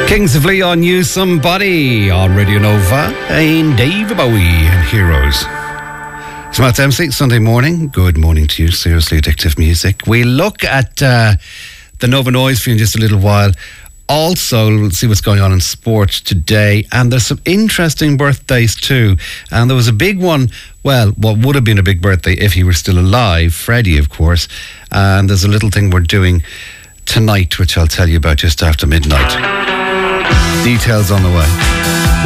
Kings of Leon, You Somebody on Radio Nova and David Bowie and Heroes. It's Matt Dempsey, Sunday morning. Good morning to you. Seriously addictive music. We'll look at the Nova Noise for you in just a little while. Also, we'll see what's going on in sport today. And there's some interesting birthdays too. And there was a big one, well, what would have been a big birthday if he were still alive, Freddie, of course. And there's a little thing we're doing tonight, which I'll tell you about just after midnight. Details on the way.